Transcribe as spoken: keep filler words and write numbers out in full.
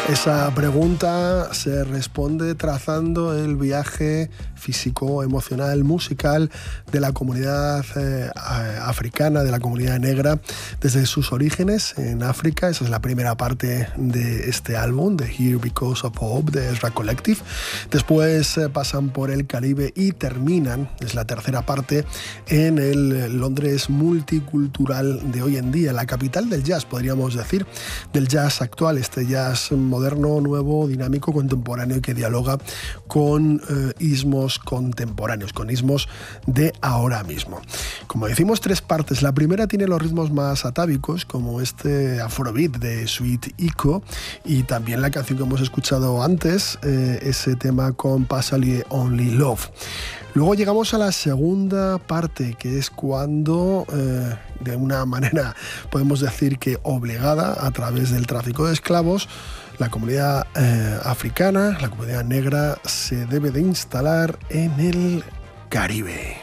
Esa pregunta se responde trazando el viaje físico, emocional, musical de la comunidad eh, africana, de la comunidad negra, desde sus orígenes en África. Esa es la primera parte de este álbum, de Here Because of Hope, de Ezra Collective. Después eh, pasan por el Caribe y terminan, es la tercera parte, en el Londres multicultural de hoy en día, la capital del jazz, podríamos decir, del jazz actual, este jazz moderno, nuevo, dinámico, contemporáneo y que dialoga con eh, ismos contemporáneos, con ismos de ahora mismo. Como decimos, tres partes. La primera tiene los ritmos más atávicos, como este afrobeat de Sweet Echo, y también la canción que hemos escuchado antes, eh, ese tema con Pasali Only Love. Luego llegamos a la segunda parte, que es cuando, eh, de una manera, podemos decir que obligada, a través del tráfico de esclavos, la comunidad eh, africana, la comunidad negra, se debe de instalar en el Caribe.